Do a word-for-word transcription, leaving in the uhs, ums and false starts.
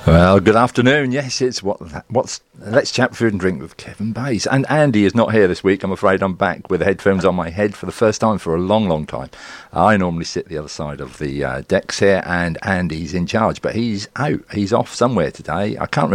Well, good afternoon. Yes, it's what what's Let's Chat Food and Drink with Kevin Bays. And Andy is not here this week. I'm afraid I'm back with headphones on my head for the first time for a long, long time. I normally sit the other side of the uh, decks here, and Andy's in charge, but he's out. He's off somewhere today. I can't remember.